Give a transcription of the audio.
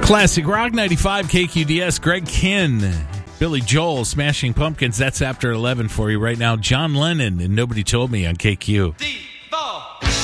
Classic Rock 95 KQDS. Greg Kinn, Billy Joel, Smashing Pumpkins. That's after 11 for you right now. John Lennon and Nobody Told Me on KQ.